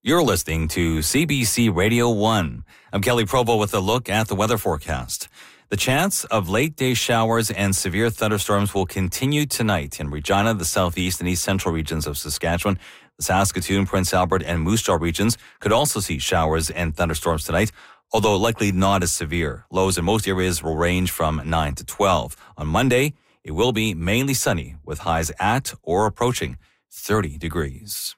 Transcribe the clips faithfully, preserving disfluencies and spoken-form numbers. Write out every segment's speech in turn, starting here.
You're listening to C B C Radio one. I'm Kelly Provo with a look at the weather forecast. The chance of late-day showers and severe thunderstorms will continue tonight in Regina, the southeast and east central regions of Saskatchewan. The Saskatoon, Prince Albert, and Moose Jaw regions could also see showers and thunderstorms tonight, although likely not as severe. Lows in most areas will range from nine to twelve. On Monday, it will be mainly sunny with highs at or approaching thirty degrees.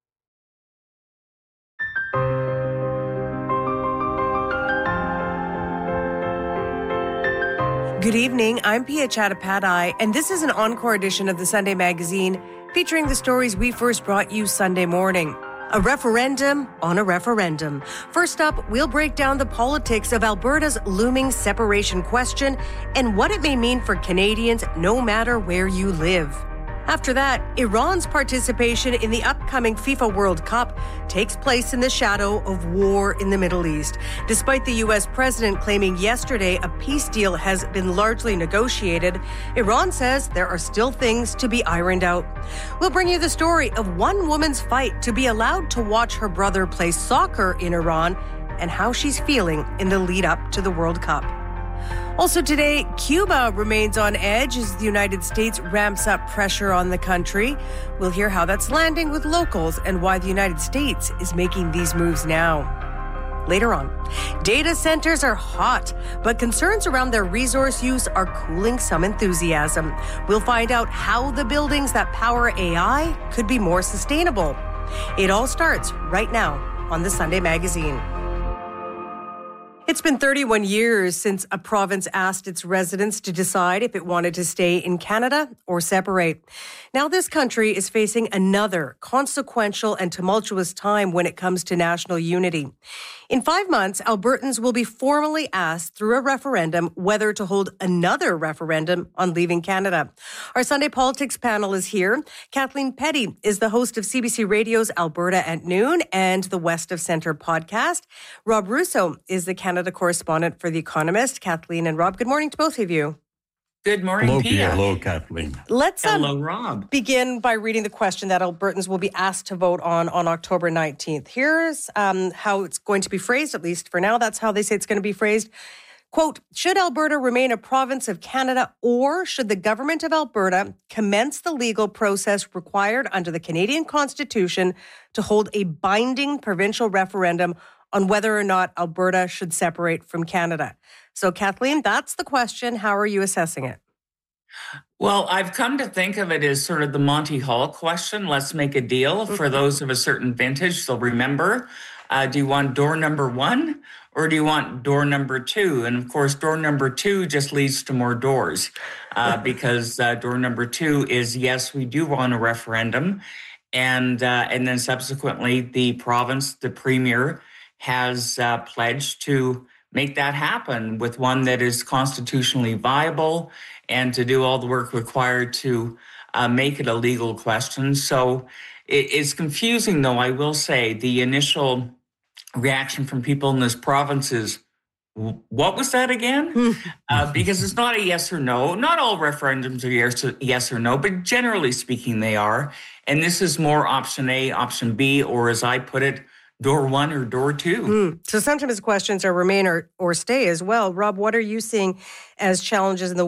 Good evening, I'm Pia Chattopadhyay, and this is an encore edition of the Sunday Magazine featuring the stories we first brought you Sunday morning. A referendum on a referendum. First up, we'll break down the politics of Alberta's looming separation question and what it may mean for Canadians no matter where you live. After that, Iran's participation in the upcoming FIFA World Cup takes place in the shadow of war in the Middle East. Despite the U S president claiming yesterday a peace deal has been largely negotiated, Iran says there are still things to be ironed out. We'll bring you the story of one woman's fight to be allowed to watch her brother play soccer in Iran and how she's feeling in the lead up to the World Cup. Also today, Cuba remains on edge as the United States ramps up pressure on the country. We'll hear how that's landing with locals and why the United States is making these moves now. Later on, data centers are hot, but concerns around their resource use are cooling some enthusiasm. We'll find out how the buildings that power A I could be more sustainable. It all starts right now on the Sunday Magazine. It's been thirty-one years since a province asked its residents to decide if it wanted to stay in Canada or separate. Now this country is facing another consequential and tumultuous time when it comes to national unity. In five months, Albertans will be formally asked through a referendum whether to hold another referendum on leaving Canada. Our Sunday Politics panel is here. Kathleen Petty is the host of C B C Radio's Alberta at Noon and the West of Centre podcast. Rob Russo is the Canada correspondent for The Economist. Kathleen and Rob, good morning to both of you. Good morning, Hello, Pia. Pia. Hello, Kathleen. Let's um, Hello, Rob. begin by reading the question that Albertans will be asked to vote on on October nineteenth. Here's um, how it's going to be phrased, at least for now. That's how they say it's going to be phrased. Quote, should Alberta remain a province of Canada, or should the government of Alberta commence the legal process required under the Canadian Constitution to hold a binding provincial referendum on whether or not Alberta should separate from Canada? So, Kathleen, that's the question. How are you assessing it? Well, I've come to think of it as sort of the Monty Hall question. Let's make a deal. For those of a certain vintage, they'll remember. Uh, do you want door number one or do you want door number two? And of course, door number two just leads to more doors uh, because uh, door number two is, yes, we do want a referendum. And, uh, and then subsequently, the province, the premier, has uh, pledged to make that happen with one that is constitutionally viable and to do all the work required to uh, make it a legal question. So it, it's confusing, though, I will say. The initial reaction from people in this province is, what was that again? uh, because it's not a yes or no. Not all referendums are yes or, yes or no, but generally speaking, they are. And this is more option A, option B, or as I put it, door one or door two. Mm. So sometimes questions are remain or, or stay as well. Rob, what are you seeing as challenges in the